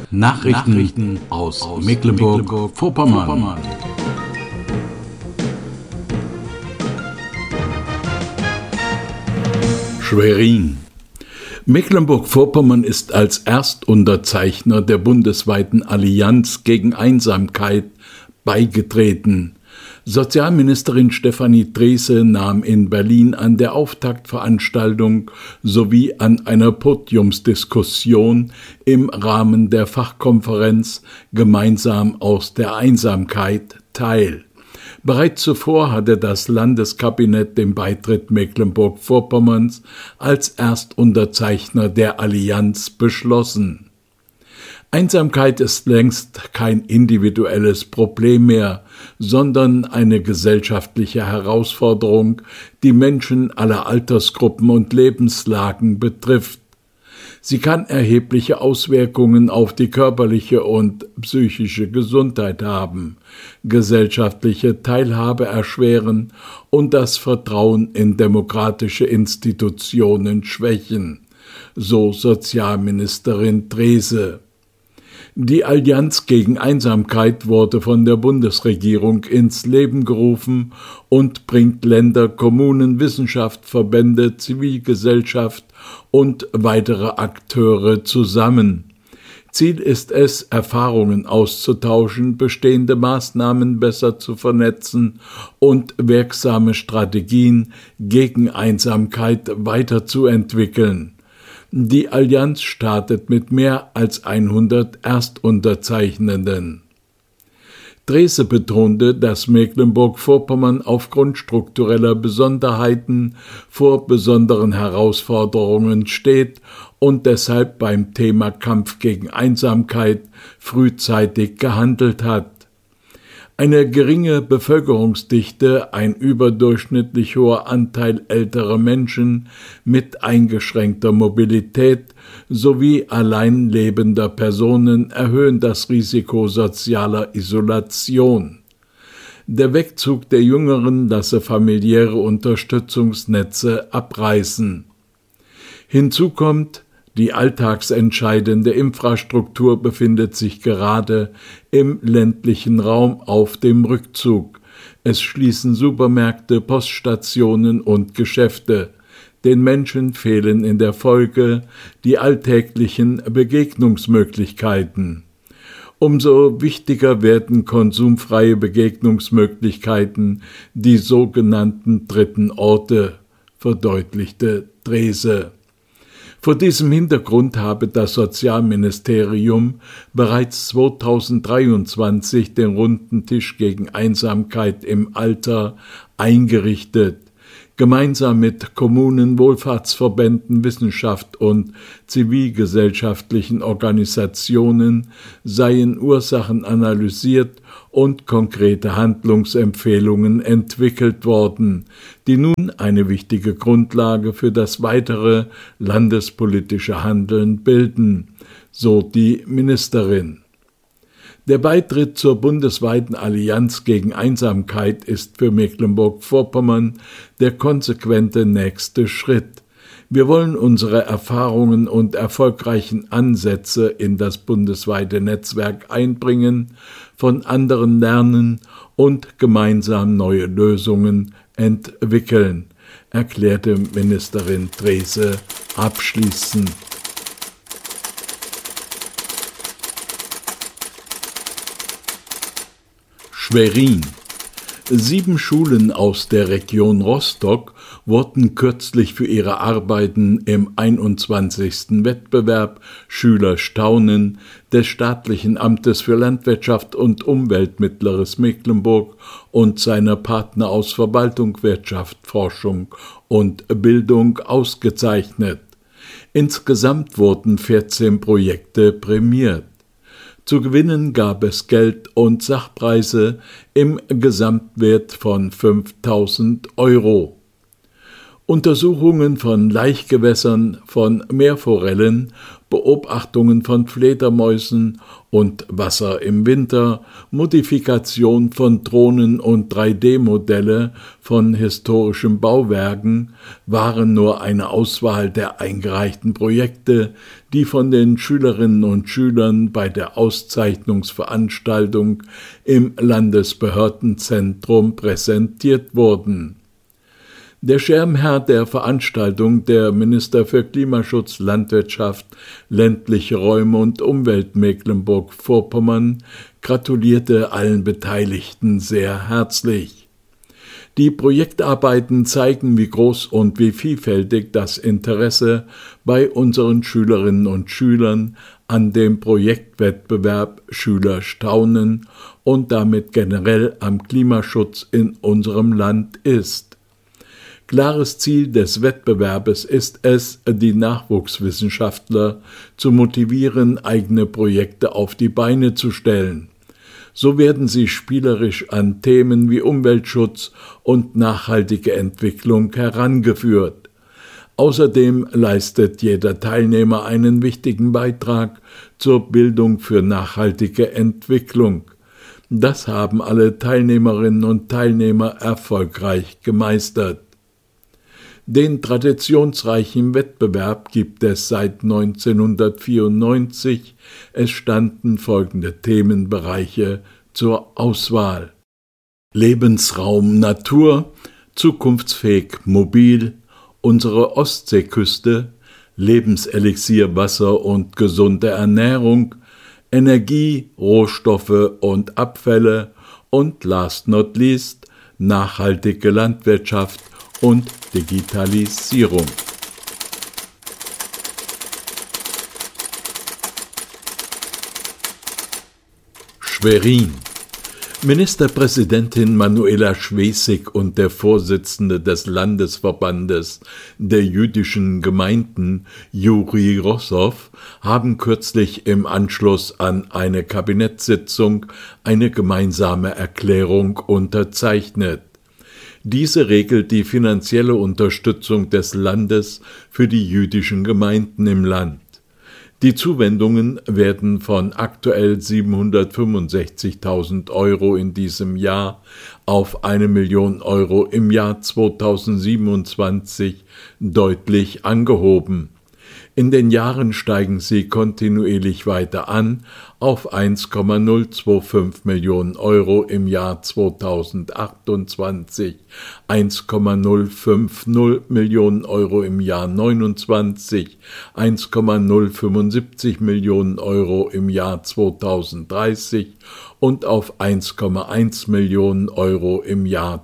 Nachrichten aus Mecklenburg-Vorpommern. Schwerin. Mecklenburg-Vorpommern ist als Erstunterzeichner der bundesweiten Allianz gegen Einsamkeit beigetreten. Sozialministerin Stefanie Drese nahm in Berlin an der Auftaktveranstaltung sowie an einer Podiumsdiskussion im Rahmen der Fachkonferenz Gemeinsam aus der Einsamkeit teil. Bereits zuvor hatte das Landeskabinett den Beitritt Mecklenburg-Vorpommerns als Erstunterzeichner der Allianz beschlossen. Einsamkeit ist längst kein individuelles Problem mehr, sondern eine gesellschaftliche Herausforderung, die Menschen aller Altersgruppen und Lebenslagen betrifft. Sie kann erhebliche Auswirkungen auf die körperliche und psychische Gesundheit haben, gesellschaftliche Teilhabe erschweren und das Vertrauen in demokratische Institutionen schwächen, so Sozialministerin Drese. Die Allianz gegen Einsamkeit wurde von der Bundesregierung ins Leben gerufen und bringt Länder, Kommunen, Wissenschaft, Verbände, Zivilgesellschaft und weitere Akteure zusammen. Ziel ist es, Erfahrungen auszutauschen, bestehende Maßnahmen besser zu vernetzen und wirksame Strategien gegen Einsamkeit weiterzuentwickeln. Die Allianz startet mit mehr als 100 Erstunterzeichnenden. Drese betonte, dass Mecklenburg-Vorpommern aufgrund struktureller Besonderheiten vor besonderen Herausforderungen steht und deshalb beim Thema Kampf gegen Einsamkeit frühzeitig gehandelt hat. Eine geringe Bevölkerungsdichte, ein überdurchschnittlich hoher Anteil älterer Menschen mit eingeschränkter Mobilität sowie allein lebender Personen erhöhen das Risiko sozialer Isolation. Der Wegzug der Jüngeren lasse familiäre Unterstützungsnetze abreißen. Hinzu kommt, die alltagsentscheidende Infrastruktur befindet sich gerade im ländlichen Raum auf dem Rückzug. Es schließen Supermärkte, Poststationen und Geschäfte. Den Menschen fehlen in der Folge die alltäglichen Begegnungsmöglichkeiten. Umso wichtiger werden konsumfreie Begegnungsmöglichkeiten, die sogenannten dritten Orte, verdeutlichte Drese. Vor diesem Hintergrund habe das Sozialministerium bereits 2023 den Runden Tisch gegen Einsamkeit im Alter eingerichtet. Gemeinsam mit Kommunen, Wohlfahrtsverbänden, Wissenschaft und zivilgesellschaftlichen Organisationen seien Ursachen analysiert und konkrete Handlungsempfehlungen entwickelt worden, die nun eine wichtige Grundlage für das weitere landespolitische Handeln bilden, so die Ministerin. Der Beitritt zur bundesweiten Allianz gegen Einsamkeit ist für Mecklenburg-Vorpommern der konsequente nächste Schritt. Wir wollen unsere Erfahrungen und erfolgreichen Ansätze in das bundesweite Netzwerk einbringen, von anderen lernen und gemeinsam neue Lösungen entwickeln, erklärte Ministerin Drese abschließend. Schwerin. 7 Schulen aus der Region Rostock wurden kürzlich für ihre Arbeiten im 21. Wettbewerb Schüler staunen des Staatlichen Amtes für Landwirtschaft und Umwelt Mittleres Mecklenburg und seiner Partner aus Verwaltung, Wirtschaft, Forschung und Bildung ausgezeichnet. Insgesamt wurden 14 Projekte prämiert. Zu gewinnen gab es Geld und Sachpreise im Gesamtwert von 5.000 €. Untersuchungen von Laichgewässern, von Meerforellen, Beobachtungen von Fledermäusen und Wasser im Winter, Modifikation von Drohnen und 3D-Modelle von historischen Bauwerken waren nur eine Auswahl der eingereichten Projekte, die von den Schülerinnen und Schülern bei der Auszeichnungsveranstaltung im Landesbehördenzentrum präsentiert wurden. Der Schirmherr der Veranstaltung, der Minister für Klimaschutz, Landwirtschaft, ländliche Räume und Umwelt Mecklenburg-Vorpommern, gratulierte allen Beteiligten sehr herzlich. Die Projektarbeiten zeigen, wie groß und wie vielfältig das Interesse bei unseren Schülerinnen und Schülern an dem Projektwettbewerb Schüler staunen und damit generell am Klimaschutz in unserem Land ist. Klares Ziel des Wettbewerbes ist es, die Nachwuchswissenschaftler zu motivieren, eigene Projekte auf die Beine zu stellen. So werden sie spielerisch an Themen wie Umweltschutz und nachhaltige Entwicklung herangeführt. Außerdem leistet jeder Teilnehmer einen wichtigen Beitrag zur Bildung für nachhaltige Entwicklung. Das haben alle Teilnehmerinnen und Teilnehmer erfolgreich gemeistert. Den traditionsreichen Wettbewerb gibt es seit 1994. Es standen folgende Themenbereiche zur Auswahl: Lebensraum Natur, zukunftsfähig mobil, unsere Ostseeküste, Lebenselixier Wasser und gesunde Ernährung, Energie, Rohstoffe und Abfälle und last not least nachhaltige Landwirtschaft und Digitalisierung. Schwerin. Ministerpräsidentin Manuela Schwesig und der Vorsitzende des Landesverbandes der jüdischen Gemeinden, Juri Rossow, haben kürzlich im Anschluss an eine Kabinettssitzung eine gemeinsame Erklärung unterzeichnet. Diese regelt die finanzielle Unterstützung des Landes für die jüdischen Gemeinden im Land. Die Zuwendungen werden von aktuell 765.000 € in diesem Jahr auf 1 Million € im Jahr 2027 deutlich angehoben. In den Jahren steigen sie kontinuierlich weiter an auf 1,025 Millionen € im Jahr 2028, 1,050 Millionen € im Jahr 29, 1,075 Millionen € im Jahr 2030 und auf 1,1 Millionen € im Jahr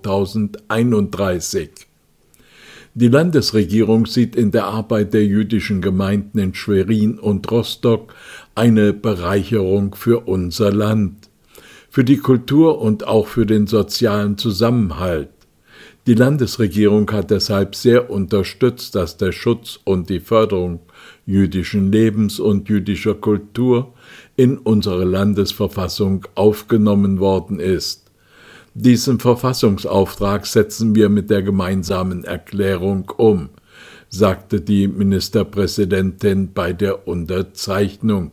2031. Die Landesregierung sieht in der Arbeit der jüdischen Gemeinden in Schwerin und Rostock eine Bereicherung für unser Land, für die Kultur und auch für den sozialen Zusammenhalt. Die Landesregierung hat deshalb sehr unterstützt, dass der Schutz und die Förderung jüdischen Lebens und jüdischer Kultur in unsere Landesverfassung aufgenommen worden ist. Diesen Verfassungsauftrag setzen wir mit der gemeinsamen Erklärung um, sagte die Ministerpräsidentin bei der Unterzeichnung.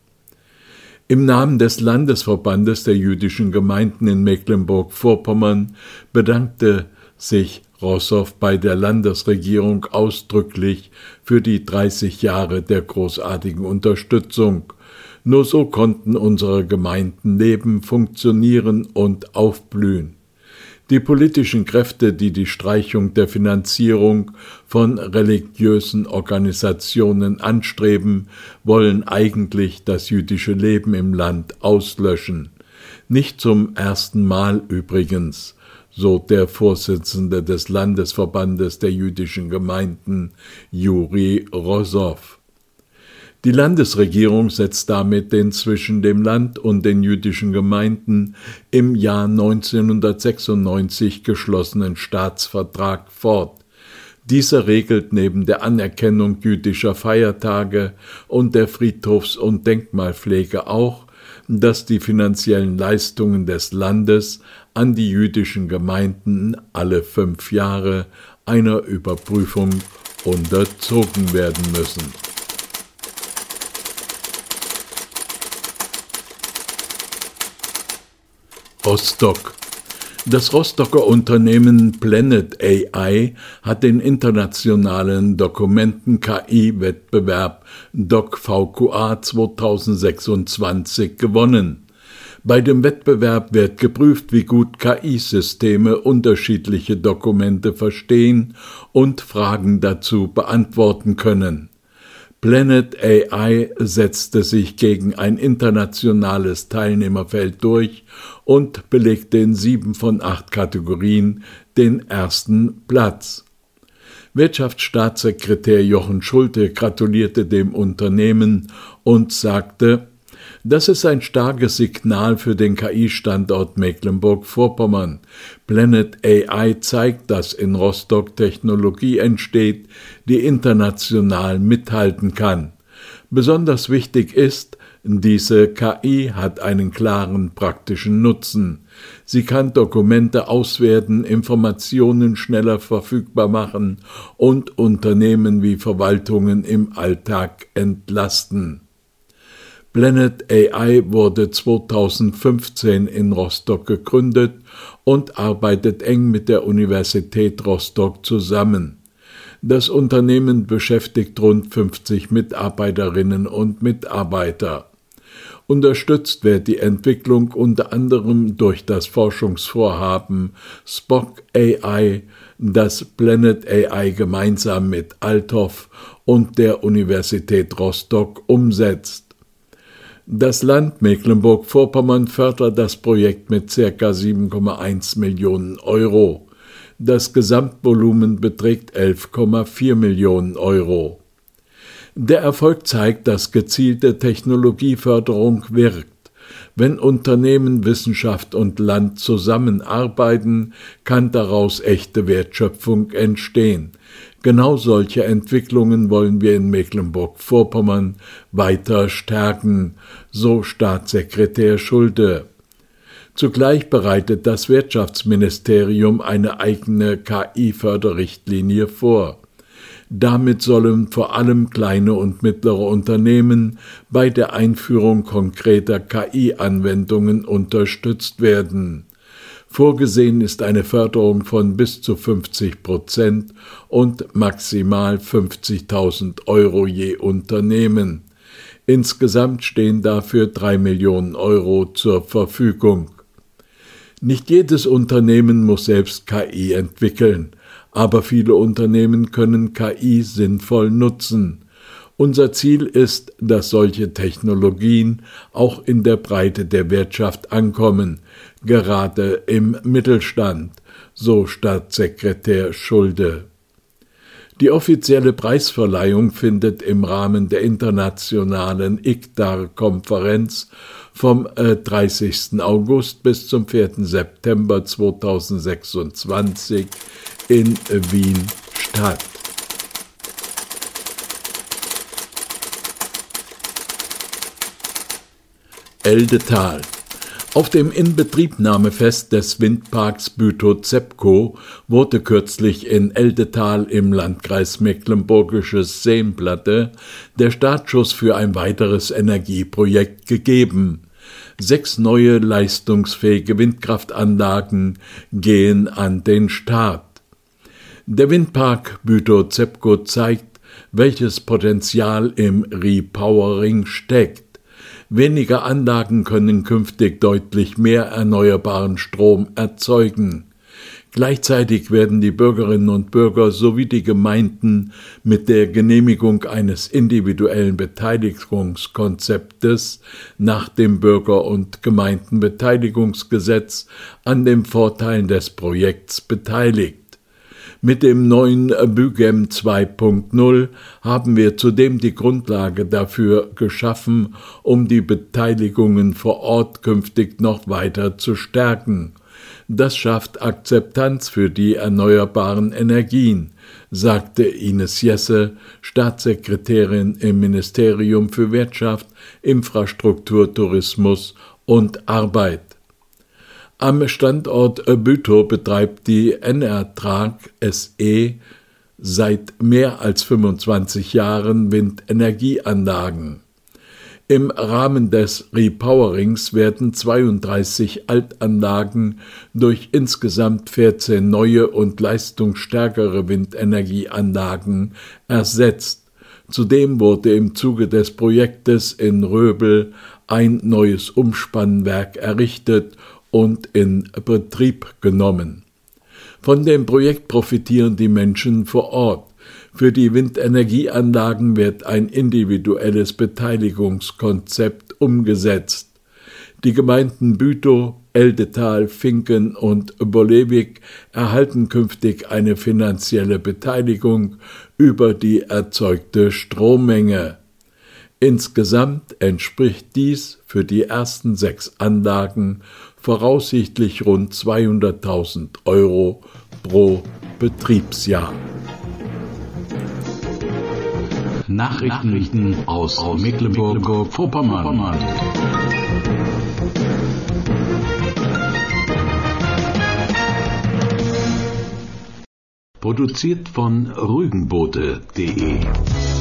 Im Namen des Landesverbandes der jüdischen Gemeinden in Mecklenburg-Vorpommern bedankte sich Rossow bei der Landesregierung ausdrücklich für die 30 Jahre der großartigen Unterstützung. Nur so konnten unsere Gemeinden leben, funktionieren und aufblühen. Die politischen Kräfte, die die Streichung der Finanzierung von religiösen Organisationen anstreben, wollen eigentlich das jüdische Leben im Land auslöschen. Nicht zum ersten Mal übrigens, so der Vorsitzende des Landesverbandes der jüdischen Gemeinden, Juri Rossow. Die Landesregierung setzt damit den zwischen dem Land und den jüdischen Gemeinden im Jahr 1996 geschlossenen Staatsvertrag fort. Dieser regelt neben der Anerkennung jüdischer Feiertage und der Friedhofs- und Denkmalpflege auch, dass die finanziellen Leistungen des Landes an die jüdischen Gemeinden alle 5 Jahre einer Überprüfung unterzogen werden müssen. Rostock. Das Rostocker Unternehmen Planet AI hat den internationalen Dokumenten-KI-Wettbewerb DocVQA 2026 gewonnen. Bei dem Wettbewerb wird geprüft, wie gut KI-Systeme unterschiedliche Dokumente verstehen und Fragen dazu beantworten können. Planet AI setzte sich gegen ein internationales Teilnehmerfeld durch und belegte in 7 von 8 Kategorien den ersten Platz. Wirtschaftsstaatssekretär Jochen Schulte gratulierte dem Unternehmen und sagte: Das ist ein starkes Signal für den KI-Standort Mecklenburg-Vorpommern. Planet AI zeigt, dass in Rostock Technologie entsteht, die international mithalten kann. Besonders wichtig ist, diese KI hat einen klaren praktischen Nutzen. Sie kann Dokumente auswerten, Informationen schneller verfügbar machen und Unternehmen wie Verwaltungen im Alltag entlasten. Planet AI wurde 2015 in Rostock gegründet und arbeitet eng mit der Universität Rostock zusammen. Das Unternehmen beschäftigt rund 50 Mitarbeiterinnen und Mitarbeiter. Unterstützt wird die Entwicklung unter anderem durch das Forschungsvorhaben Spock AI, das Planet AI gemeinsam mit Althoff und der Universität Rostock umsetzt. Das Land Mecklenburg-Vorpommern fördert das Projekt mit ca. 7,1 Millionen Euro. Das Gesamtvolumen beträgt 11,4 Millionen Euro. Der Erfolg zeigt, dass gezielte Technologieförderung wirkt. Wenn Unternehmen, Wissenschaft und Land zusammenarbeiten, kann daraus echte Wertschöpfung entstehen. Genau solche Entwicklungen wollen wir in Mecklenburg-Vorpommern weiter stärken, so Staatssekretär Schulte. Zugleich bereitet das Wirtschaftsministerium eine eigene KI-Förderrichtlinie vor. Damit sollen vor allem kleine und mittlere Unternehmen bei der Einführung konkreter KI-Anwendungen unterstützt werden. Vorgesehen ist eine Förderung von bis zu 50% und maximal 50.000 Euro je Unternehmen. Insgesamt stehen dafür 3 Millionen Euro zur Verfügung. Nicht jedes Unternehmen muss selbst KI entwickeln, aber viele Unternehmen können KI sinnvoll nutzen. Unser Ziel ist, dass solche Technologien auch in der Breite der Wirtschaft ankommen, gerade im Mittelstand, so Staatssekretär Schulte. Die offizielle Preisverleihung findet im Rahmen der internationalen ICTAR-Konferenz vom 30. August bis zum 4. September 2026 in Wien statt. Eldetal. Auf dem Inbetriebnahmefest des Windparks Bütow-Zepco wurde kürzlich in Eldetal im Landkreis Mecklenburgisches Seenplatte der Startschuss für ein weiteres Energieprojekt gegeben. 6 neue leistungsfähige Windkraftanlagen gehen an den Start. Der Windpark Bütow-Zepco zeigt, welches Potenzial im Repowering steckt. Weniger Anlagen können künftig deutlich mehr erneuerbaren Strom erzeugen. Gleichzeitig werden die Bürgerinnen und Bürger sowie die Gemeinden mit der Genehmigung eines individuellen Beteiligungskonzeptes nach dem Bürger- und Gemeindenbeteiligungsgesetz an den Vorteilen des Projekts beteiligt. Mit dem neuen BÜGEM 2.0 haben wir zudem die Grundlage dafür geschaffen, um die Beteiligungen vor Ort künftig noch weiter zu stärken. Das schafft Akzeptanz für die erneuerbaren Energien, sagte Ines Jesse, Staatssekretärin im Ministerium für Wirtschaft, Infrastruktur, Tourismus und Arbeit. Am Standort Bütow betreibt die Enertrag SE seit mehr als 25 Jahren Windenergieanlagen. Im Rahmen des Repowerings werden 32 Altanlagen durch insgesamt 14 neue und leistungsstärkere Windenergieanlagen ersetzt. Zudem wurde im Zuge des Projektes in Röbel ein neues Umspannwerk errichtet und in Betrieb genommen. Von dem Projekt profitieren die Menschen vor Ort. Für die Windenergieanlagen wird ein individuelles Beteiligungskonzept umgesetzt. Die Gemeinden Bütow, Eldetal, Finken und Bollewig erhalten künftig eine finanzielle Beteiligung über die erzeugte Strommenge. Insgesamt entspricht dies für die ersten 6 Anlagen voraussichtlich rund 200.000 € pro Betriebsjahr. Nachrichten aus Mecklenburg-Vorpommern. Produziert von rügenboote.de